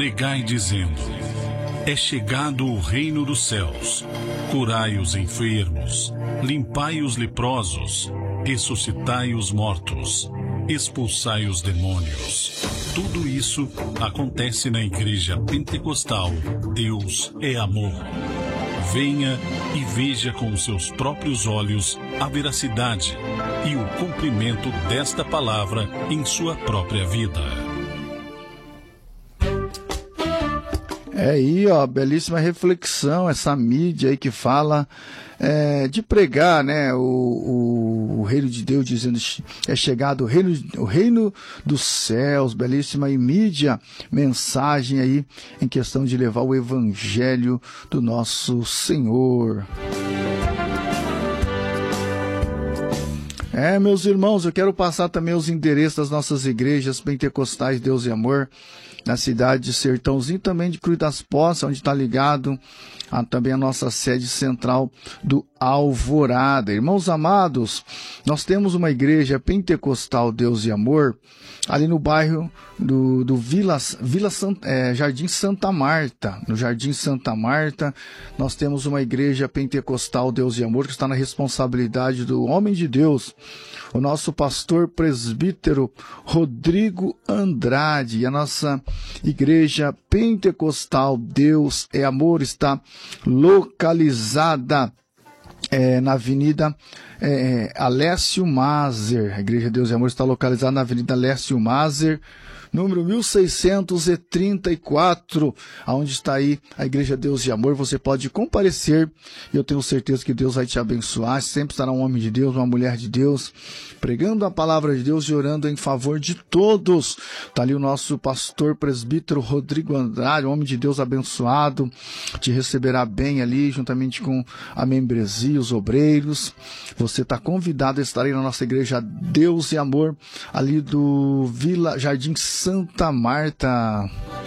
pregai dizendo: é chegado o reino dos céus. Curai os enfermos, limpai os leprosos, ressuscitai os mortos, expulsai os demônios. Tudo isso acontece na Igreja Pentecostal Deus é Amor. Venha e veja com os seus próprios olhos a veracidade e o cumprimento desta palavra em sua própria vida. É aí, ó, belíssima reflexão, essa mídia aí que fala de pregar, né, o reino de Deus, dizendo é chegado o reino dos céus, belíssima mídia, mensagem aí em questão de levar o evangelho do nosso Senhor. Meus irmãos, eu quero passar também os endereços das nossas igrejas pentecostais Deus e Amor, na cidade de Sertãozinho, também de Cruz das Poças, onde está ligado também a nossa sede central do Alvorada. Irmãos amados, nós temos uma igreja pentecostal Deus e Amor, ali no bairro do Jardim Santa Marta. No Jardim Santa Marta, nós temos uma igreja pentecostal Deus e Amor, que está na responsabilidade do homem de Deus, o nosso pastor presbítero Rodrigo Andrade. E a nossa igreja pentecostal Deus é Amor está localizada na Avenida Alessio Maser. A Igreja Deus e Amor está localizada na Avenida Alessio Maser, número 1634, aonde está aí a Igreja Deus e Amor. Você pode comparecer e eu tenho certeza que Deus vai te abençoar. Sempre estará um homem de Deus, uma mulher de Deus, pregando a palavra de Deus e orando em favor de todos. Está ali o nosso pastor presbítero Rodrigo Andrade, um homem de Deus abençoado, te receberá bem ali, juntamente com a membresia, os obreiros. Você está convidado a estar aí na nossa Igreja Deus e Amor, ali do Jardim Santa Marta.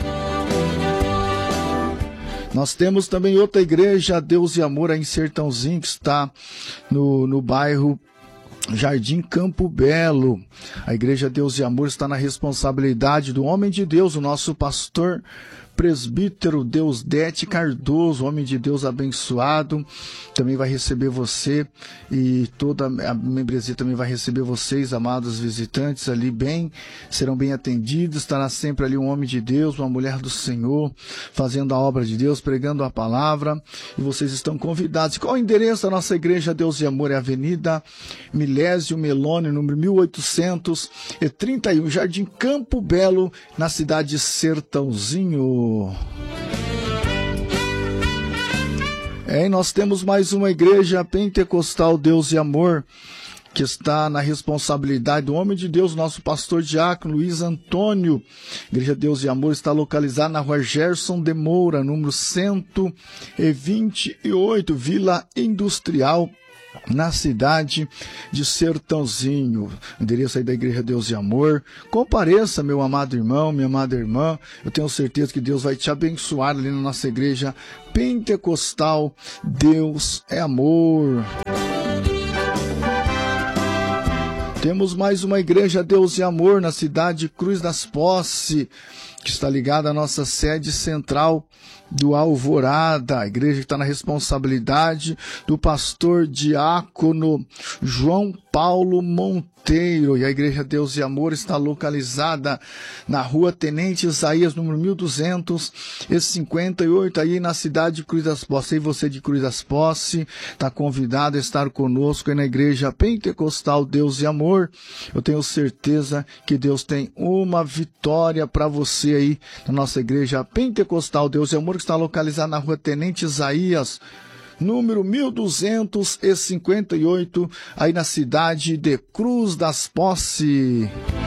Nós temos também outra igreja, Deus e Amor, aí em Sertãozinho, que está no bairro Jardim Campo Belo. A Igreja Deus e Amor está na responsabilidade do homem de Deus, o nosso pastor presbítero Deusdete Cardoso, homem de Deus abençoado, também vai receber você e toda a membresia também vai receber vocês, amados visitantes, ali serão bem atendidos. Estará sempre ali um homem de Deus, uma mulher do Senhor, fazendo a obra de Deus, pregando a palavra, e vocês estão convidados. Qual o endereço da nossa Igreja Deus e Amor? É a Avenida Milésio Meloni, número 1831, Jardim Campo Belo, na cidade de Sertãozinho. E nós temos mais uma igreja pentecostal Deus e Amor, que está na responsabilidade do homem de Deus, nosso pastor diácono Luiz Antônio. Igreja Deus e Amor está localizada na rua Gerson de Moura, número 128, Vila Industrial, na cidade de Sertãozinho. Endereço aí da Igreja Deus e Amor. Compareça, meu amado irmão, minha amada irmã. Eu tenho certeza que Deus vai te abençoar ali na nossa Igreja Pentecostal Deus é Amor. Temos mais uma Igreja Deus e Amor na cidade de Cruz das Poças, que está ligada à nossa sede central do Alvorada. A igreja que está na responsabilidade do pastor diácono João Paulo Monteiro. E a Igreja Deus e Amor está localizada na rua Tenente Isaías, número 1258, aí na cidade de Cruz das Poças. E você de Cruz das Poças está convidado a estar conosco aí na Igreja Pentecostal Deus e Amor. Eu tenho certeza que Deus tem uma vitória para você aí na nossa Igreja Pentecostal Deus e Amor, que está localizada na rua Tenente Isaías, número 1258, aí na cidade de Cruz das Poças.